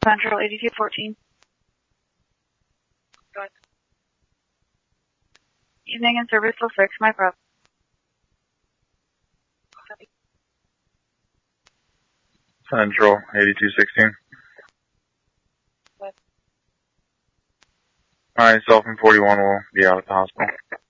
Central 8214. Go ahead. Evening in service till 6, my prop. Central 8216. What? Alright, Self and 41 will be out at the hospital.